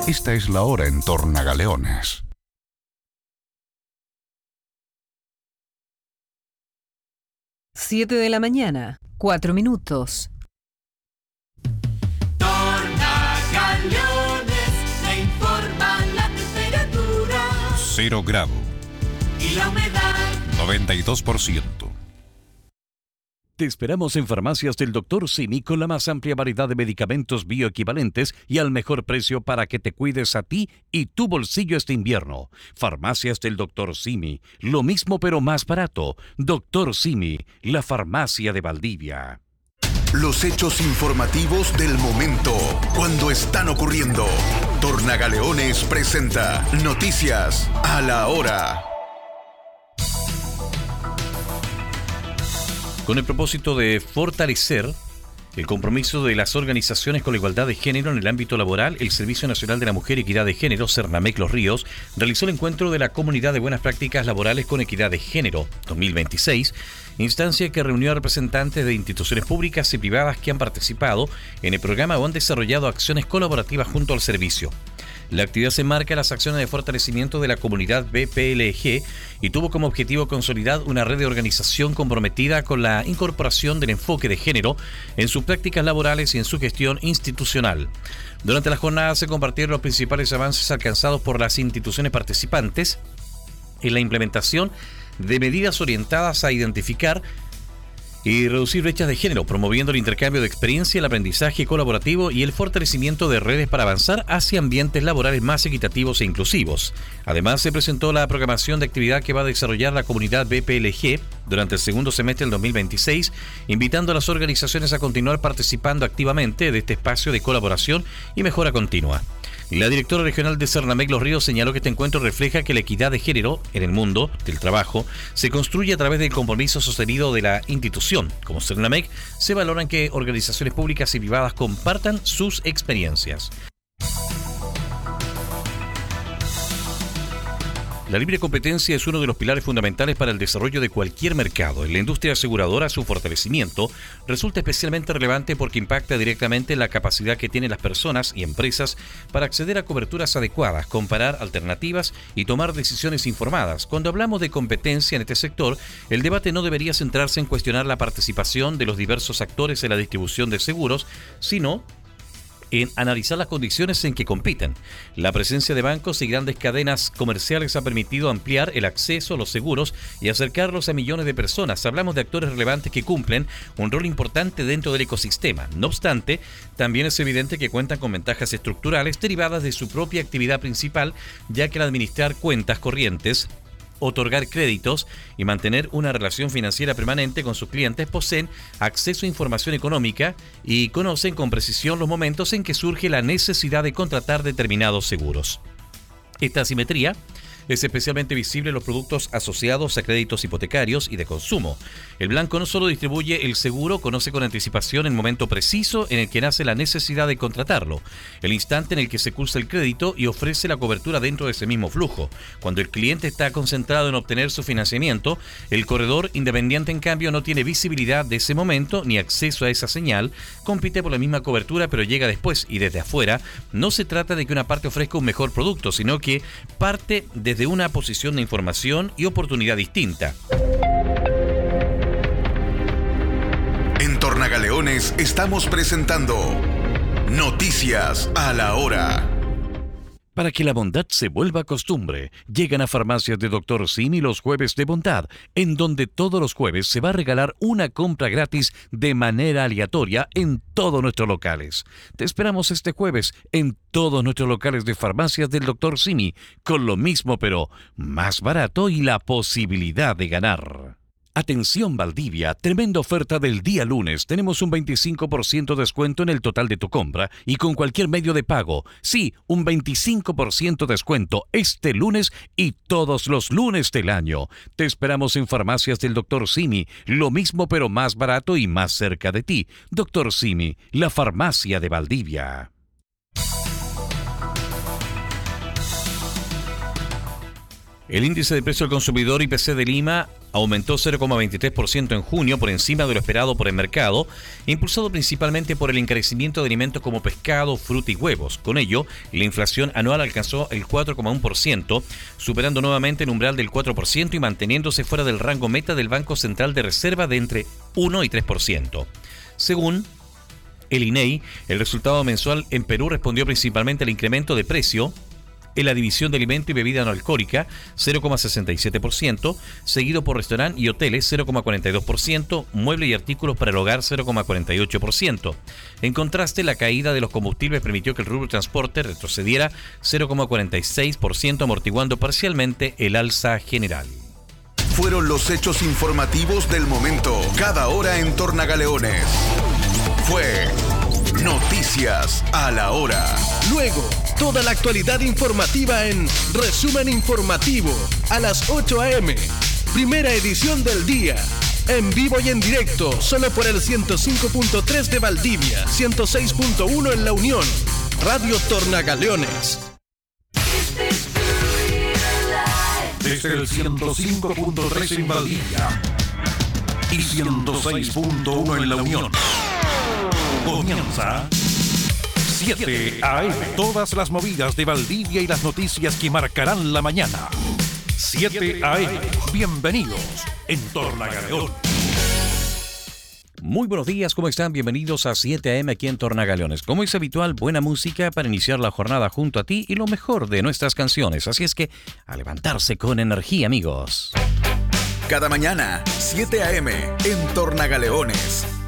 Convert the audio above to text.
Esta es la hora en Tornagaleones. Siete de la mañana, 4 minutos. Tornagaleones, le informan la temperatura. 0 grado. Y la humedad. 92%. Te esperamos en Farmacias del Dr. Simi con la más amplia variedad de medicamentos bioequivalentes y al mejor precio para que te cuides a ti y tu bolsillo este invierno. Farmacias del Dr. Simi, lo mismo pero más barato. Dr. Simi, la farmacia de Valdivia. Los hechos informativos del momento, cuando están ocurriendo. Tornagaleones presenta Noticias a la Hora. Con el propósito de fortalecer el compromiso de las organizaciones con la igualdad de género en el ámbito laboral, el Servicio Nacional de la Mujer y Equidad de Género, Cernamec Los Ríos, realizó el encuentro de la Comunidad de Buenas Prácticas Laborales con Equidad de Género 2026, instancia que reunió a representantes de instituciones públicas y privadas que han participado en el programa o han desarrollado acciones colaborativas junto al servicio. La actividad se enmarca en las acciones de fortalecimiento de la comunidad BPLG y tuvo como objetivo consolidar una red de organización comprometida con la incorporación del enfoque de género en sus prácticas laborales y en su gestión institucional. Durante la jornada se compartieron los principales avances alcanzados por las instituciones participantes en la implementación de medidas orientadas a identificar y reducir brechas de género, promoviendo el intercambio de experiencia, el aprendizaje colaborativo y el fortalecimiento de redes para avanzar hacia ambientes laborales más equitativos e inclusivos. Además, se presentó la programación de actividad que va a desarrollar la comunidad BPLG durante el segundo semestre del 2026, invitando a las organizaciones a continuar participando activamente de este espacio de colaboración y mejora continua. La directora regional de Cernamec Los Ríos señaló que este encuentro refleja que la equidad de género en el mundo del trabajo se construye a través del compromiso sostenido de la institución. Como Cernamec, se valoran que organizaciones públicas y privadas compartan sus experiencias. La libre competencia es uno de los pilares fundamentales para el desarrollo de cualquier mercado. En la industria aseguradora, su fortalecimiento resulta especialmente relevante porque impacta directamente en la capacidad que tienen las personas y empresas para acceder a coberturas adecuadas, comparar alternativas y tomar decisiones informadas. Cuando hablamos de competencia en este sector, el debate no debería centrarse en cuestionar la participación de los diversos actores en la distribución de seguros, sino en analizar las condiciones en que compiten. La presencia de bancos y grandes cadenas comerciales ha permitido ampliar el acceso a los seguros y acercarlos a millones de personas. Hablamos de actores relevantes que cumplen un rol importante dentro del ecosistema. No obstante, también es evidente que cuentan con ventajas estructurales derivadas de su propia actividad principal, ya que al administrar cuentas corrientes, otorgar créditos y mantener una relación financiera permanente con sus clientes, poseen acceso a información económica y conocen con precisión los momentos en que surge la necesidad de contratar determinados seguros. Esta asimetría es especialmente visible en los productos asociados a créditos hipotecarios y de consumo. El Blanco no solo distribuye el seguro, conoce con anticipación el momento preciso en el que nace la necesidad de contratarlo, el instante en el que se cursa el crédito y ofrece la cobertura dentro de ese mismo flujo. Cuando el cliente está concentrado en obtener su financiamiento, el corredor independiente, en cambio, no tiene visibilidad de ese momento ni acceso a esa señal, compite por la misma cobertura pero llega después y desde afuera. No se trata de que una parte ofrezca un mejor producto, sino que parte desde una posición de información y oportunidad distinta. En Tornagaleones estamos presentando Noticias a la Hora. Para que la bondad se vuelva costumbre, llegan a Farmacias de Dr. Simi los jueves de bondad, en donde todos los jueves se va a regalar una compra gratis de manera aleatoria en todos nuestros locales. Te esperamos este jueves en todos nuestros locales de Farmacias del Dr. Simi, con lo mismo pero más barato y la posibilidad de ganar. Atención Valdivia, tremenda oferta del día lunes. Tenemos un 25% de descuento en el total de tu compra y con cualquier medio de pago. Sí, un 25% de descuento este lunes y todos los lunes del año. Te esperamos en Farmacias del Dr. Simi, lo mismo pero más barato y más cerca de ti. Dr. Simi, la farmacia de Valdivia. El índice de precio del consumidor IPC de Lima aumentó 0,23% en junio, por encima de lo esperado por el mercado, impulsado principalmente por el encarecimiento de alimentos como pescado, fruta y huevos. Con ello, la inflación anual alcanzó el 4,1%, superando nuevamente el umbral del 4% y manteniéndose fuera del rango meta del Banco Central de Reserva de entre 1 y 3%. Según el INEI, el resultado mensual en Perú respondió principalmente al incremento de precio en la división de alimento y bebida no alcohólica, 0,67%, seguido por restaurante y hoteles, 0,42%, muebles y artículos para el hogar, 0,48%. En contraste, la caída de los combustibles permitió que el rubro transporte retrocediera 0,46%, amortiguando parcialmente el alza general. Fueron los hechos informativos del momento, cada hora en Tornagaleones. Fue Noticias a la Hora. Luego, toda la actualidad informativa en Resumen Informativo a las 8 a.m. Primera edición del día. En vivo y en directo, solo por el 105.3 de Valdivia, 106.1 en La Unión. Radio Tornagaleones. Desde el 105.3 en Valdivia y 106.1 en La Unión. Comienza 7 AM. Todas las movidas de Valdivia y las noticias que marcarán la mañana. 7 AM. Bienvenidos en Tornagaleón. Muy buenos días, ¿cómo están? Bienvenidos a 7 AM aquí en Tornagaleones. Como es habitual, buena música para iniciar la jornada junto a ti y lo mejor de nuestras canciones. Así es que a levantarse con energía, amigos. Cada mañana, 7 AM en Tornagaleones.